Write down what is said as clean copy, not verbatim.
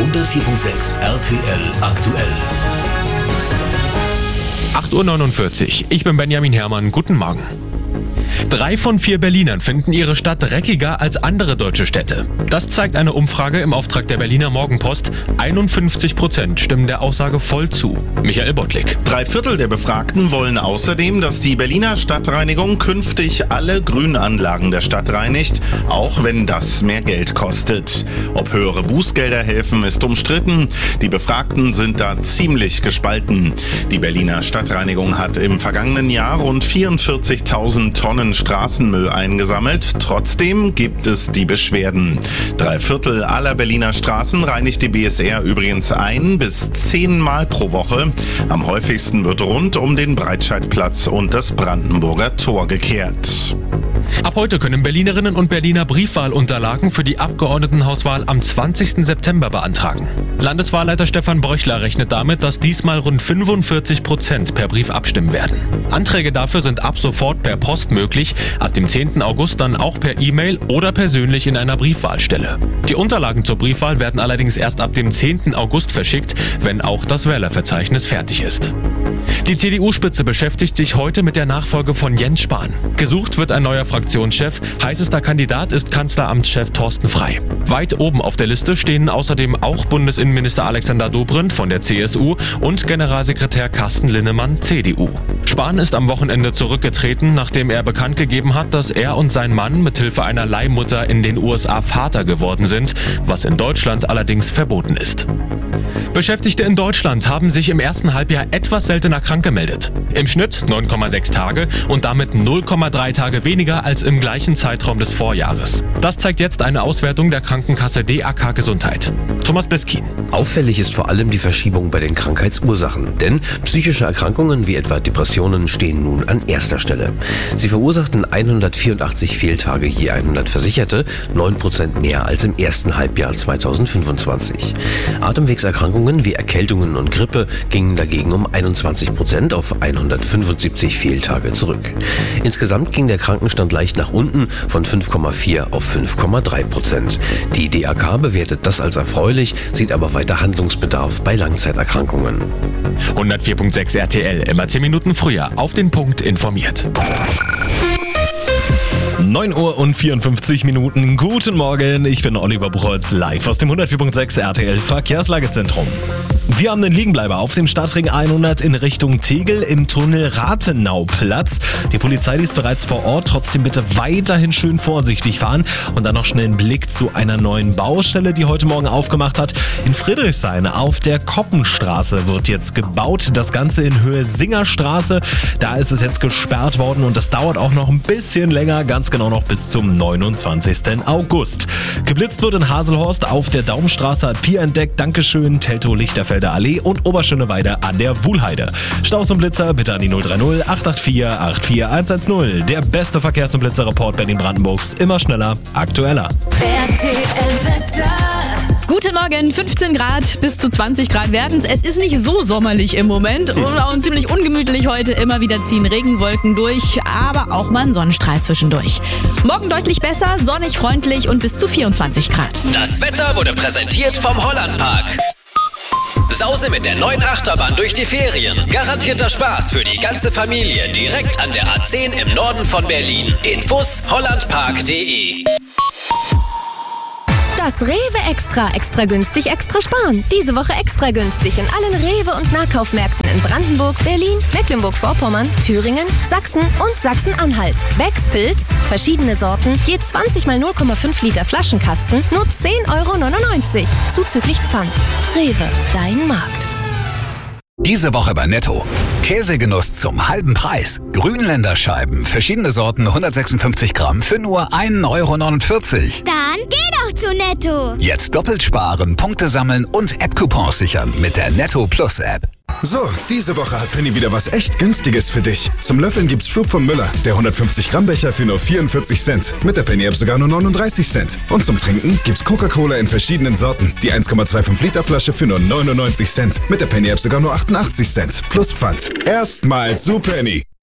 104.6 RTL aktuell. 8:49 Uhr. Ich bin Benjamin Herrmann. Guten Morgen. 3 von 4 Berlinern finden ihre Stadt dreckiger als andere deutsche Städte. Das zeigt eine Umfrage im Auftrag der Berliner Morgenpost. 51% stimmen der Aussage voll zu. Michael Bottlik. 3/4 der Befragten wollen außerdem, dass die Berliner Stadtreinigung künftig alle Grünanlagen der Stadt reinigt, auch wenn das mehr Geld kostet. Ob höhere Bußgelder helfen, ist umstritten. Die Befragten sind da ziemlich gespalten. Die Berliner Stadtreinigung hat im vergangenen Jahr rund 44.000 Tonnen Straßenmüll eingesammelt. Trotzdem gibt es die Beschwerden. 3/4 aller Berliner Straßen reinigt die BSR übrigens 1 bis 10 Mal pro Woche. Am häufigsten wird rund um den Breitscheidplatz und das Brandenburger Tor gekehrt. Ab heute können Berlinerinnen und Berliner Briefwahlunterlagen für die Abgeordnetenhauswahl am 20. September beantragen. Landeswahlleiter Stefan Bröchler rechnet damit, dass diesmal rund 45% per Brief abstimmen werden. Anträge dafür sind ab sofort per Post möglich, ab dem 10. August dann auch per E-Mail oder persönlich in einer Briefwahlstelle. Die Unterlagen zur Briefwahl werden allerdings erst ab dem 10. August verschickt, wenn auch das Wählerverzeichnis fertig ist. Die CDU-Spitze beschäftigt sich heute mit der Nachfolge von Jens Spahn. Gesucht wird ein neuer Fraktionschef. Heißester Kandidat ist Kanzleramtschef Thorsten Frey. Weit oben auf der Liste stehen außerdem auch Bundesinnenminister Alexander Dobrindt von der CSU und Generalsekretär Carsten Linnemann, CDU. Spahn ist am Wochenende zurückgetreten, nachdem er bekannt gegeben hat, dass er und sein Mann mithilfe einer Leihmutter in den USA Vater geworden sind, was in Deutschland allerdings verboten ist. Beschäftigte in Deutschland haben sich im ersten Halbjahr etwas seltener krank gemeldet. Im Schnitt 9,6 Tage und damit 0,3 Tage weniger als im gleichen Zeitraum des Vorjahres. Das zeigt jetzt eine Auswertung der Krankenkasse DAK Gesundheit. Thomas Beskin. Auffällig ist vor allem die Verschiebung bei den Krankheitsursachen, denn psychische Erkrankungen wie etwa Depressionen stehen nun an erster Stelle. Sie verursachten 184 Fehltage je 100 Versicherte, 9% mehr als im ersten Halbjahr 2025. Atemwegserkrankungen wie Erkältungen und Grippe gingen dagegen um 21% auf 175 Fehltage zurück. Insgesamt ging der Krankenstand leicht nach unten von 5,4 auf 5,3%. Die DAK bewertet das als erfreulich, sieht aber weiter Handlungsbedarf bei Langzeiterkrankungen. 104.6 RTL, immer 10 Minuten früher, auf den Punkt informiert. 9:54 Uhr. Guten Morgen, ich bin Oliver Buchholz, live aus dem 104.6 RTL Verkehrslagezentrum. Wir haben den Liegenbleiber auf dem Stadtring 100 in Richtung Tegel im Tunnel Rathenauplatz. Die Polizei ist bereits vor Ort, trotzdem bitte weiterhin schön vorsichtig fahren und dann noch schnell einen Blick zu einer neuen Baustelle, die heute Morgen aufgemacht hat. In Friedrichshain auf der Koppenstraße wird jetzt gebaut, das Ganze in Höhe Singerstraße. Da ist es jetzt gesperrt worden und das dauert auch noch ein bisschen länger, ganz genau noch bis zum 29. August. Geblitzt wird in Haselhorst auf der Daumstraße, hat Pier entdeckt, Dankeschön, Teltow-Lichterfelder Allee und Oberschöneweide an der Wuhlheide. Staus und Blitzer bitte an die 030 884 84110. Der beste Verkehrs- und Blitzerreport Berlin-Brandenburgs, immer schneller, aktueller. RTL-Wetter. Guten Morgen, 15 Grad bis zu 20 Grad werden es. Es ist nicht so sommerlich im Moment und auch ziemlich ungemütlich heute. Immer wieder ziehen Regenwolken durch, aber auch mal ein Sonnenstrahl zwischendurch. Morgen deutlich besser, sonnig, freundlich und bis zu 24 Grad. Das Wetter wurde präsentiert vom Hollandpark. Sause mit der neuen Achterbahn durch die Ferien. Garantierter Spaß für die ganze Familie direkt an der A10 im Norden von Berlin. Infos hollandpark.de. Das Rewe Extra günstig, extra sparen. Diese Woche extra günstig in allen Rewe- und Nahkaufmärkten in Brandenburg, Berlin, Mecklenburg-Vorpommern, Thüringen, Sachsen und Sachsen-Anhalt. Becks Pilz, verschiedene Sorten, je 20 mal 0,5 Liter Flaschenkasten, nur 10,99 €. Zuzüglich Pfand. Rewe, dein Markt. Diese Woche bei Netto. Käsegenuss zum halben Preis. Grünländerscheiben, verschiedene Sorten, 156 Gramm für nur 1,49 €. Dann geh doch zu Netto. Jetzt doppelt sparen, Punkte sammeln und App-Coupons sichern mit der Netto Plus App. So, diese Woche hat Penny wieder was echt Günstiges für dich. Zum Löffeln gibt's Flug von Müller, der 150 Gramm Becher für nur 44 Cent. Mit der Penny App sogar nur 39 Cent. Und zum Trinken gibt's Coca-Cola in verschiedenen Sorten. Die 1,25 Liter Flasche für nur 99 Cent. Mit der Penny App sogar nur 88 Cent. Plus Pfand. Erstmal zu Penny.